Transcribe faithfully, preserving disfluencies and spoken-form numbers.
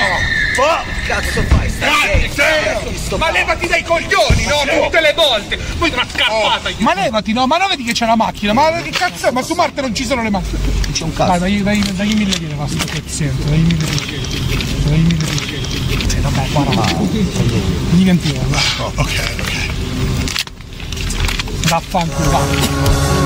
Oh, cazzo fai? Stai zitto, ma levati dai coglioni, no? Tutte le volte. Poi una scarpata. Oh, ma levati, no? Ma non vedi che c'è la macchina? Ma che cazzo è? Ma su Marte non ci sono le macchine. Non c'è un cazzo. Dai, dai, dai, dai mille lire, basta, paziente. Dai mille lire. Dai mille lire. Sì, vabbè, guarda. Niente, guarda. Ok, ok. Vaffanculo.